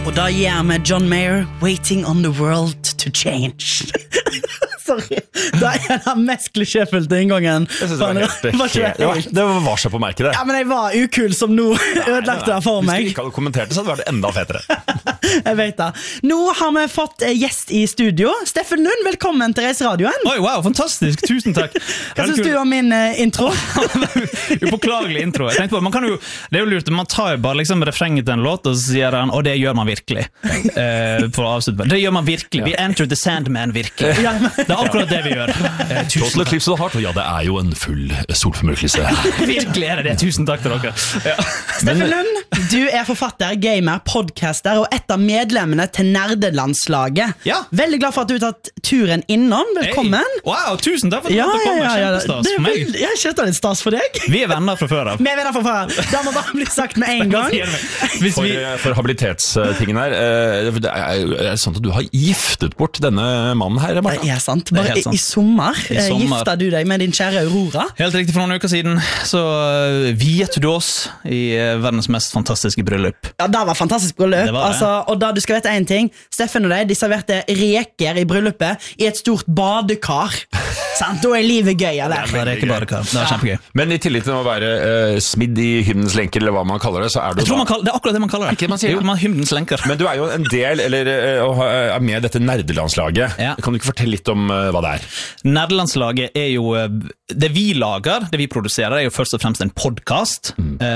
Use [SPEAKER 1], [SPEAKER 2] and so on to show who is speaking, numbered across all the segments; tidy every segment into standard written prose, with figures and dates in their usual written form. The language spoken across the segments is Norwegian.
[SPEAKER 1] Og da gir vi John Mayer Waiting on the World to Change. Sorry. Det den mest klisjéfylte inngangen.
[SPEAKER 2] Det var seg på merket det.
[SPEAKER 1] Ja, men jeg var ukul som nå ødelagte det for meg.
[SPEAKER 2] Hvis du ikke hadde kommentert det, så hadde det vært enda fetere.
[SPEAKER 1] Jeg vet det. Nå har vi fått gjest i studio. Steffen Lund, velkommen til Reiseradioen.
[SPEAKER 3] Oi, wow, fantastisk, tusen takk.
[SPEAKER 1] Hva synes du om min intro?
[SPEAKER 3] Upåklagelig intro. Jeg tenkte på, man kan jo, det er jo lurt, man tar jo bare liksom refrenget til en låt, og så sier han, og det gjør man virkelig. For å avslutte. Det gjør man virkelig. Vi enter the Sandman virkelig. Det er akkurat det vi gjør.
[SPEAKER 2] Total Eclipse of the Heart, og ja, det er jo en full solformørkelse.
[SPEAKER 3] Virkelig er det. Tusen takk til dere. Ja.
[SPEAKER 1] Steffen Lund, du er forfatter, gamer, podcaster og et av medlemmene til Nerdelandslaget.
[SPEAKER 3] Ja.
[SPEAKER 1] Veldig glad for at du har tatt turen innom. Velkommen.
[SPEAKER 3] Hey. Wow, tusen takk for at du kom. Kjempestas for meg.
[SPEAKER 1] Jeg kjøtter litt stas for deg.
[SPEAKER 3] Vi er venner fra før av.
[SPEAKER 1] Vi er venner fra før. Det må bare bli sagt med en gang.
[SPEAKER 2] For habilitetstingen her, det er sånn at du har giftet bort denne mannen her, Martha.
[SPEAKER 1] Det er sant. Bare i sommer gifta du deg med din kjære Aurora.
[SPEAKER 3] Helt riktig, for noen uker siden så viet du oss i verdens mest fantastiske bryllup.
[SPEAKER 1] Ja, det var fantastisk bryllup.
[SPEAKER 3] Det var det.
[SPEAKER 1] Altså, og da du skal vite en ting, Steffen og de serverte reker i bryllupet i et stort badekar. Sant? Da er livet gøy, eller?
[SPEAKER 3] Det er ikke badekar. Det er kjempegøy.
[SPEAKER 2] Men i tillegg til å være smidd i hymnens lenker, eller hva man kaller det, så er du
[SPEAKER 3] Jeg tror det er akkurat det man kaller det.
[SPEAKER 2] Ikke det man sier?
[SPEAKER 3] Jo, hymnens lenker.
[SPEAKER 2] Men du er jo en del, eller er med dette nerdelandslaget.
[SPEAKER 3] Ja.
[SPEAKER 2] Kan du ikke fortelle litt om hva det er?
[SPEAKER 3] Nerdelandslaget er jo det vi lager, det vi produserer er jo først og fremst en podcast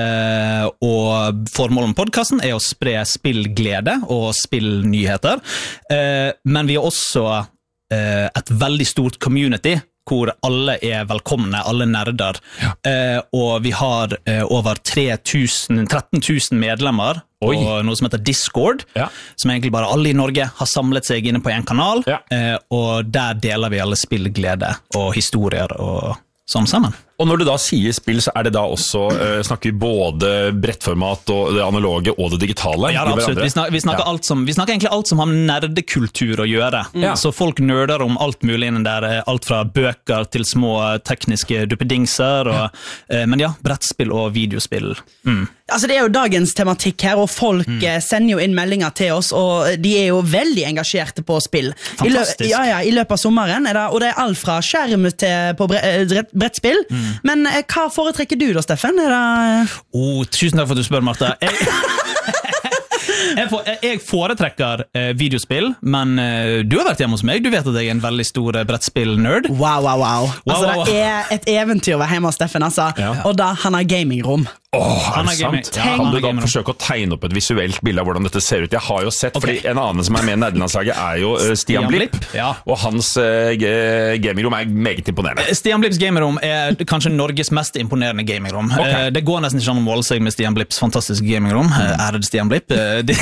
[SPEAKER 3] og formålet med podcasten er å spre spillglede og spillnyheter, men vi er også et veldig stort community hvor alle er velkomne, alle nerder, og vi har over 13 000 medlemmer og noe som heter Discord, som egentlig bare alle i Norge har samlet seg inne på en kanal, og der deler vi alle spillglede og historier og sånn sammen.
[SPEAKER 2] Og når du da sier spill, så er det da også, snakker vi både brettformat og det analoge og det digitale?
[SPEAKER 3] Ja, absolutt. Vi snakker egentlig alt som har med nerdekultur å gjøre. Så folk nerder om alt mulig innen der, alt fra bøker til små tekniske duppedingser, men ja, brettspill og videospill.
[SPEAKER 1] Altså, det er jo dagens tematikk her, og folk sender jo inn meldinger til oss, og de er jo veldig engasjerte på spill.
[SPEAKER 3] Fantastisk.
[SPEAKER 1] I løpet av sommeren, og det er alt fra skjerm til på brettspill. Men hva foretrekker du da, Steffen?
[SPEAKER 3] Tusen takk for at du spør, Martha. Jeg foretrekker videospill, men du har vært hjemme hos meg. Du vet at jeg er en veldig stor brettspill-nerd.
[SPEAKER 1] Wow. Altså, det er et eventyr å være hjemme hos Steffen, altså. Og da han har gamingrom.
[SPEAKER 2] Er det sant? Kan du da forsøke å tegne opp et visuelt bilde av hvordan dette ser ut? Jeg har jo sett, fordi en annen som er med i Nerdelandslaget er jo Stian Blipp, og hans gamingrom er meget imponerende. Stian
[SPEAKER 3] Blipps gamingrom er kanskje Norges mest imponerende gamingrom. Det går nesten ikke an å måle seg med Stian Blipps fantastiske gamingrom. Det Stian Blipp?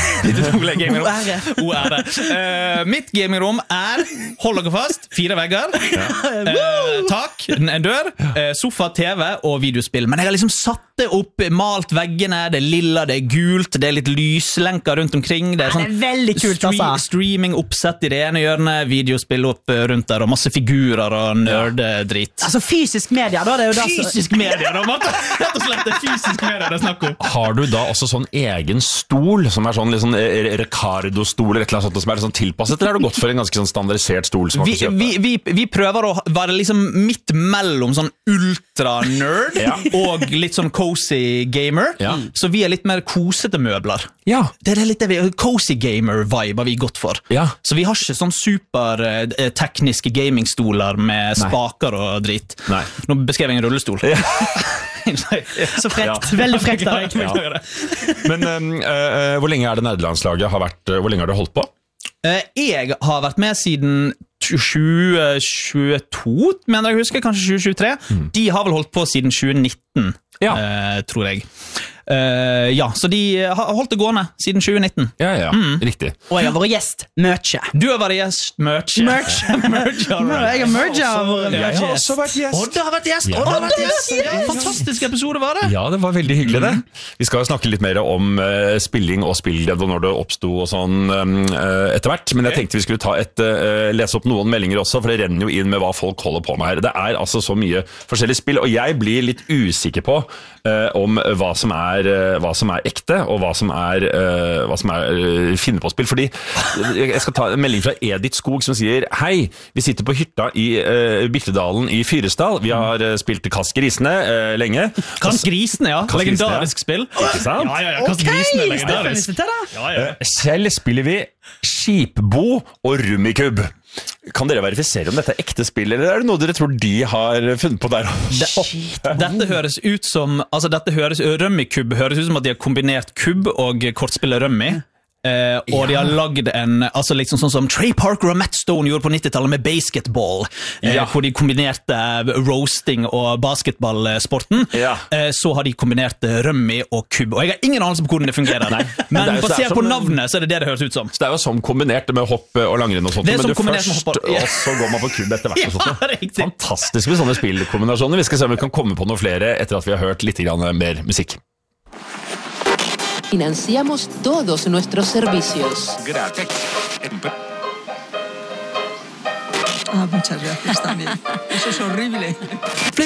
[SPEAKER 3] Mitt gamingrom er, hold dere fast, 4 vegger, tak, en dør, sofa, TV og videospill. Men jeg har liksom satt det opp, malt veggene, det er lilla, det er gult, det er litt lyslenker rundt omkring, det er sånn
[SPEAKER 1] det er veldig kult,
[SPEAKER 3] streaming oppsett i det ene hjørnet, videospill opp rundt der, og masse figurer og nerdedrit.
[SPEAKER 1] Altså fysisk media da, det er jo da
[SPEAKER 3] fysisk media da, rett og slett det fysisk media det er snakk om.
[SPEAKER 2] Har du da også sånn egen stol, som er sånn litt sånn Ricardo-stol eller et eller annet sånt, som er sånn tilpasset, eller har du gått for en ganske sånn standardisert stol som
[SPEAKER 3] vi prøver å være liksom midt mellom sånn ultra-nerd og litt sånn cozy gamer, så vi er litt mer kosete møbler. Det er litt det cozy gamer-vibe har vi gått for. Så vi har ikke sånn super-tekniske gamingstoler med spaker og drit. Nå beskrev jeg en rullestol.
[SPEAKER 1] Så frekt, veldig frekt av deg.
[SPEAKER 2] Men hvor lenge er det Nerdelandslaget har vært, hvor lenge har du holdt på?
[SPEAKER 3] Jeg har vært med siden 2022, mener jeg husker, kanskje 2023. De har vel holdt på siden 2019, tror jeg. Så de har holdt det gående siden 2019.
[SPEAKER 2] Riktig.
[SPEAKER 1] Og jeg har vært gjest, Mørkje.
[SPEAKER 3] Du har vært gjest, Mørkje.
[SPEAKER 1] Jeg har Mørkje
[SPEAKER 2] Jeg har også vært gjest.
[SPEAKER 3] Odd har vært gjest. Fantastisk episode var det.
[SPEAKER 2] Ja, det var veldig hyggelig det. Vi skal snakke litt mer om spilling og spillglede og når det oppstod og sånn etter hvert, men jeg tenkte vi skulle lese opp noen meldinger også, for det renner jo inn med hva folk holder på med her. Det er altså så mye forskjellige spill, og jeg blir litt usikker på om hva som er ekte, og hva som er finne på spill. Fordi jeg skal ta en melding fra Edith Skog som sier: Hei, vi sitter på hytta i Birkedalen i Fyresdal. Vi har spilt Kast Grisene lenge.
[SPEAKER 3] Kast Grisene, ja. Legendarisk spill.
[SPEAKER 2] Ikke sant?
[SPEAKER 3] Ja, Kast Grisene er legendarisk.
[SPEAKER 2] Selv spiller vi Skipbo og Rummikub. Kan dere verifisere om dette er ekte spill, eller er det noe dere tror de har funnet på der?
[SPEAKER 3] Dette høres ut som Rummikub høres ut som at de har kombinert kubb og kortspillet Rummy. Og de har lagd liksom sånn som Trey Parker og Matt Stone gjorde på 90-tallet med basketball, hvor de kombinerte roasting og basketballsporten. Så har de kombinert Rummy og kubb, og jeg har ingen anelse på hvordan det fungerer. Men basert på navnet så er det høres ut som.
[SPEAKER 2] Så det er jo som kombinert med hopp og langrenn og sånt, men du først, og så går man på kubb etter hvert og sånt. Fantastisk med sånne spillkombinasjoner. Vi skal se om vi kan komme på noen flere etter at vi har hørt litt mer musikk.
[SPEAKER 4] Financiamos todos nuestros servicios.
[SPEAKER 5] Gracias.
[SPEAKER 6] Muchas gracias también. Eso es horrible.